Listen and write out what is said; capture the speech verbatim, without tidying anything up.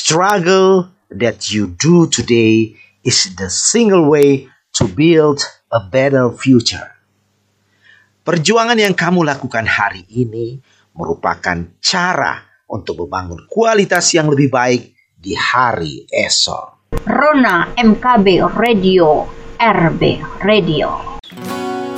struggle that you do today is the single way to build a better future. Perjuangan yang kamu lakukan hari ini merupakan cara untuk membangun kualitas yang lebih baik di hari esok. Rona M K B Radio, R B Radio.